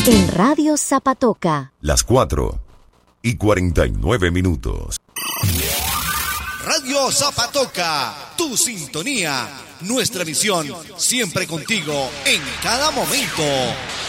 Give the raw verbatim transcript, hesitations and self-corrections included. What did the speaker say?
En Radio Zapatoca. Las cuatro y cuarenta y nueve minutos. Radio Zapatoca, tu sintonía, nuestra misión, siempre contigo en cada momento.